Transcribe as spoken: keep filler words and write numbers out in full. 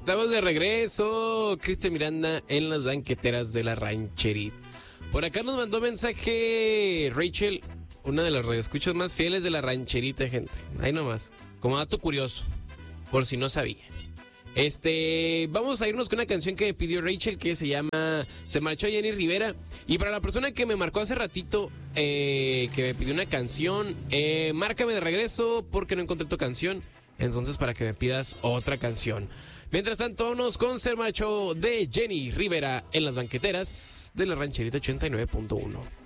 Estamos de regreso, Cristian Miranda en las banqueteras de la rancherita. Por acá nos mandó mensaje Rachel, una de las radioescuchas más fieles de la rancherita, gente. Ahí nomás, como dato curioso, por si no sabía. Este, vamos a irnos con una canción que me pidió Rachel que se llama Se marchó Jenny Rivera. Y para la persona que me marcó hace ratito, eh, que me pidió una canción, eh, márcame de regreso porque no encontré tu canción. Entonces para que me pidas otra canción. Mientras tanto, nos con Se marchó de Jenny Rivera en las banqueteras de la rancherita ochenta y nueve punto uno.